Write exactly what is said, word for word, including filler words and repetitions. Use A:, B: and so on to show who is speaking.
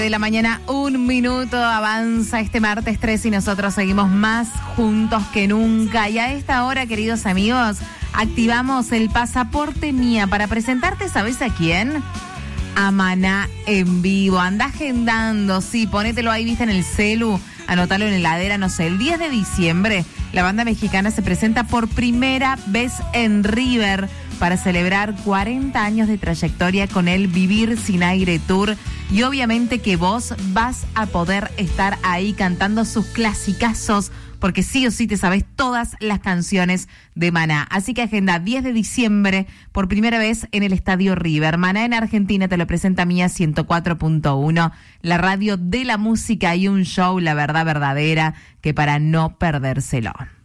A: De la mañana, un minuto, avanza este martes tres y nosotros seguimos más juntos que nunca. Y a esta hora, queridos amigos, activamos el pasaporte Mía para presentarte, ¿sabes a quién? A Maná en vivo. Anda agendando, sí, ponételo ahí, viste, en el celu, anótalo en la heladera, no sé, el diez de diciembre, la banda mexicana se presenta por primera vez en River para celebrar cuarenta años de trayectoria con el Vivir Sin Aire Tour. Y obviamente que vos vas a poder estar ahí cantando sus clasicazos, porque sí o sí te sabes todas las canciones de Maná. Así que agenda diez de diciembre, por primera vez en el Estadio River. Maná en Argentina te lo presenta Mía ciento cuatro punto uno, la radio de la música y un show, la verdad verdadera, que para no perdérselo.